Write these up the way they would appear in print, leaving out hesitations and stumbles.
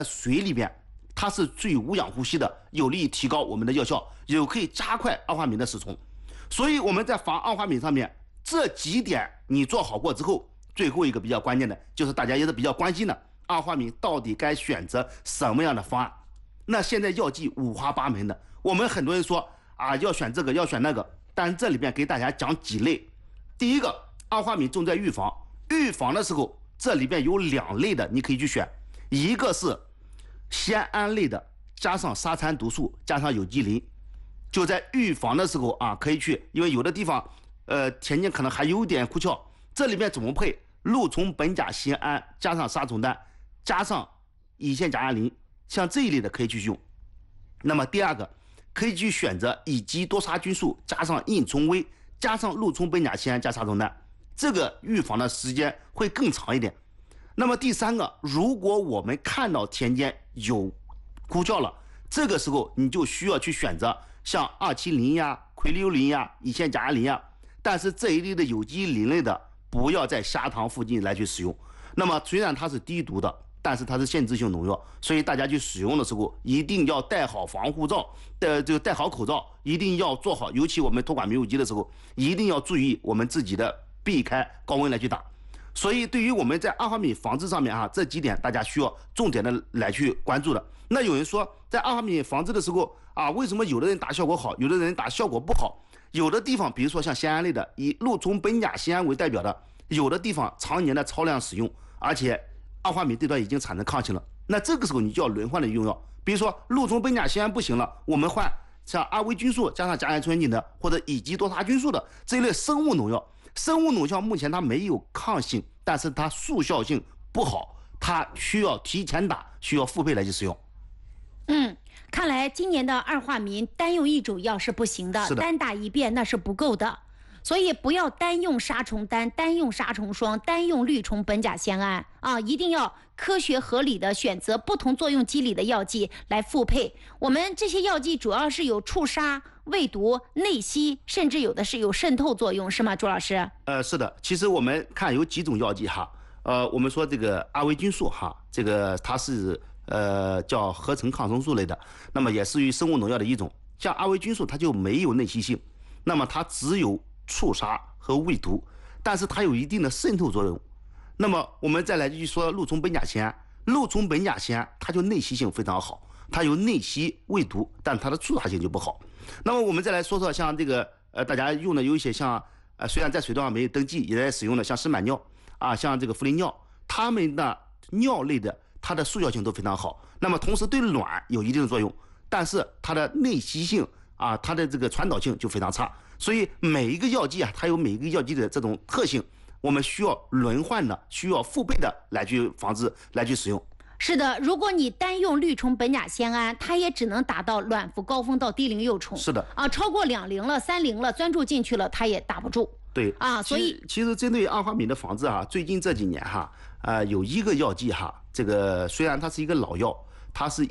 水里边，它是最无氧呼吸的，有利于提高我们的药效，也可以加快二化闵的死虫。所以我们在防二化闵上面这几点你做好过之后，最后一个比较关键的就是大家也是比较关心的，二化闵到底该选择什么样的方案？那现在药剂五花八门的，我们很多人说啊要选这个要选那个，但这里面给大家讲几类。第一个，二化闵重在预防，预防的时候这里边有2类的你可以去选，一个是酰胺类的，加上沙参毒素加上有机磷，就在预防的时候啊可以去，因为有的地方田间可能还有点枯燥，这里面怎么配？鹿虫苯甲酰胺加上杀虫丹加上乙酰甲胺磷，像这一类的可以去用。那么第二个，可以去选择乙基多杀菌素加上硬虫威加上鹿虫苯甲酰胺加杀虫丹，这个预防的时间会更长一点。那么第三个，如果我们看到田间有枯燥了，这个时候你就需要去选择像2,7,0呀、奎硫磷呀、乙酰甲胺磷呀，但是这一类的有机磷类的不要在虾塘附近来去使用。那么虽然它是低毒的，但是它是限制性农药，所以大家去使用的时候一定要戴好防护罩，戴好口罩，一定要做好，尤其我们托管灭蚊机的时候，一定要注意我们自己的避开高温来去打。所以对于我们在二化闵防治上面这几点大家需要重点的来去关注的。那有人说在二化闵防治的时候为什么有的人打效果好，有的人打效果不好？有的地方比如说像酰胺类的，以鹿虫苯甲酰胺为代表的，有的地方常年的超量使用，而且二化闵对它已经产生抗性了，那这个时候你就要轮换的用药。比如说鹿虫苯甲酰胺不行了，我们换像阿维菌素加上甲胺醇唑的或者乙基多杀菌素的这一类生物农药。生物农药目前它没有抗性，但是它速效性不好，它需要提前打，需要复配来去使用。 看来今年的二化闵单用一种药是不行的，单打一遍那是不够的。所以不要单用杀虫丹、单用杀虫霜、单用氯虫苯甲酰胺一定要科学合理的选择不同作用机理的药剂来复配。我们这些药剂主要是有触杀、胃毒、内吸，甚至有的是有渗透作用，是吗，朱老师？ 是的，其实我们看有几种药剂我们说这个阿维菌素这个它是叫合成抗生素类的，那么也是于生物农药的一种。像阿维菌素它就没有内吸性，那么它只有触杀和胃毒，但是它有一定的渗透作用。那么我们再来就说鹿虫苯甲酰胺，鹿虫苯甲酰胺它就内吸性非常好，它有内吸胃毒，但它的触杀性就不好。那么我们再来说说像这个大家用的有一些像虽然在水稻上没有登记，也在使用的像石满尿像这个茯苓尿，它们的尿类的它的速效性都非常好，那么同时对卵有一定的作用，但是它的内吸性它的这个传导性就非常差。所以每一个药剂它有每一个药剂的这种特性，我们需要轮换的，需要复配的来去防治，来去使用。 是的，如果你单用氯虫苯甲酰胺，它也只能达到卵伏高峰到低龄幼虫。 是的超过2龄了、3龄了，钻住进去了，它也打不住。 对所以其实针对二化闵的防治最近这几年有一个药剂这个虽然它是一个老药，它是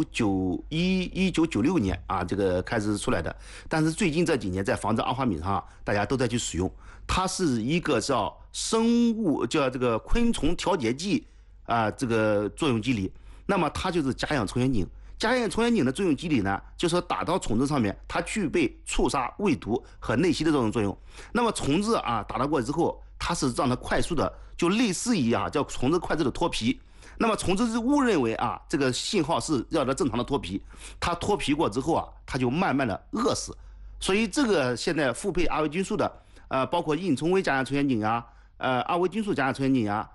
1996年这个开始出来的，但是最近这几年在防治二化闵上大家都在去使用。它是一个叫这个昆虫调节剂这个作用机理，那么它就是甲氧虫原烃。甲氧虫原烃的作用机理呢，就是说打到虫子上面，它具备触杀、胃毒和内吸的这种作用。那么虫子打到过之后，它是让它快速的，就类似于叫虫子快速的脱皮。那么虫子是误认为这个信号是要它正常的脱皮，它脱皮过之后它就慢慢的饿死。所以这个现在复配阿维菌素的包括硬虫威甲氧虫原烃阿维菌素甲氧虫原烃